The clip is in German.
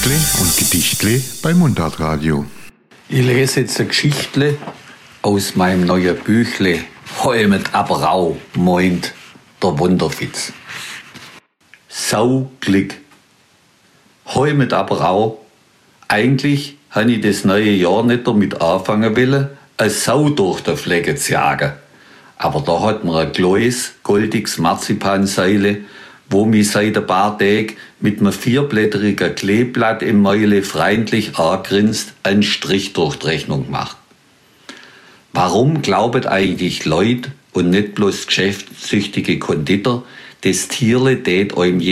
Geschichtle und Gedichtle bei Mundartradio. Ich lese jetzt eine Geschichtle aus meinem neuen Büchle Holmet Abrau, meint der Wunderfitz. Sauglück. Holmet Abrau. Eigentlich habe ich das neue Jahr nicht damit anfangen wollen, eine Sau durch die Flecke zu jagen. Aber da hat mir ein kleines, goldiges Marzipanseile, wo mich seit ein paar Tagen mit einem 4-blättrigen Kleeblatt im Mäule freundlich angrinst, einen Strich durch die Rechnung gemacht. Warum glauben eigentlich Leute und nicht bloß geschäftssüchtige Konditor, das Tierle tät einem